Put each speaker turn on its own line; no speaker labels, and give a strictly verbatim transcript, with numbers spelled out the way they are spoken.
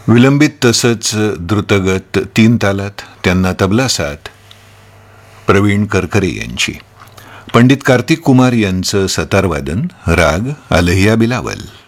विलंबित तसंच द्रुतगत तीन तालात त्यांना तबला साथ प्रवीण करकरे यांची. पंडित कार्तिक कुमार यांचं सतारवादन, राग अलहिया बिलावल.